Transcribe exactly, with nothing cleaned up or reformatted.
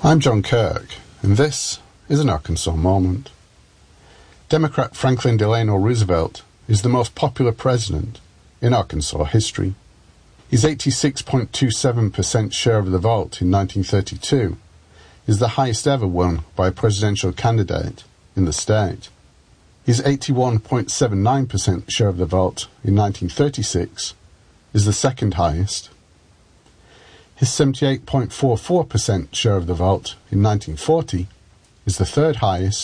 I'm John Kirk, and this is an Arkansas Moment. Democrat Franklin Delano Roosevelt is the most popular president in Arkansas history. His eighty-six point two seven percent share of the vote in nineteen thirty-two is the highest ever won by a presidential candidate in the state. His eighty-one point seven nine percent share of the vote in nineteen thirty-six is the second highest. His seventy-eight point four four percent share of the vote in nineteen forty is the third highest.